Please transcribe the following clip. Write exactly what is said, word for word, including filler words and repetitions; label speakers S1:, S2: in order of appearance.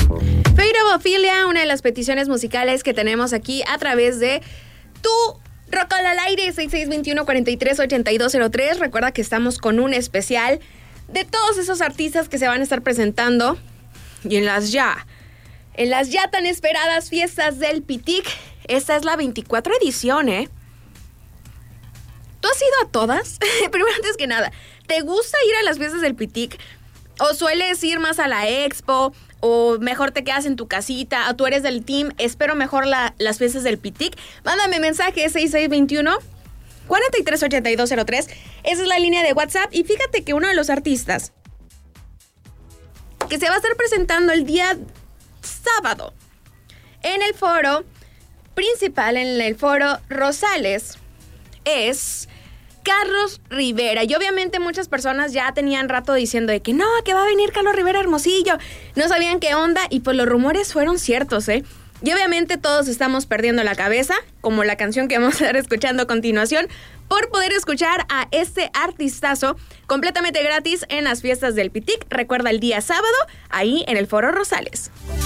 S1: Feirobofilia, una de las peticiones musicales que tenemos aquí a través de tu Rocola al aire, seis seis dos uno, cuatro tres, ocho dos cero tres. Recuerda que estamos con un especial de todos esos artistas que se van a estar presentando y en las ya, en las ya tan esperadas fiestas del Pitic. Esta es la veinticuatro edición, ¿eh? ¿Tú has ido a todas? Primero, antes que nada, ¿te gusta ir a las fiestas del Pitic? ¿O sueles ir más a la expo? ¿O mejor te quedas en tu casita? ¿O tú eres del team espero mejor la, las fiestas del Pitic? Mándame mensaje seis seis dos uno, cuatro tres, ocho dos cero tres. Esa es la línea de WhatsApp. Y fíjate que uno de los artistas que se va a estar presentando el día sábado en el foro principal, en el foro Rosales, es Carlos Rivera. Y obviamente muchas personas ya tenían rato diciendo de que no, que va a venir Carlos Rivera Hermosillo. No sabían qué onda y pues los rumores fueron ciertos, ¿eh? Y obviamente todos estamos perdiendo la cabeza, como la canción que vamos a estar escuchando a continuación, por poder escuchar a este artistazo completamente gratis en las fiestas del Pitic. Recuerda el día sábado, ahí en el foro Rosales.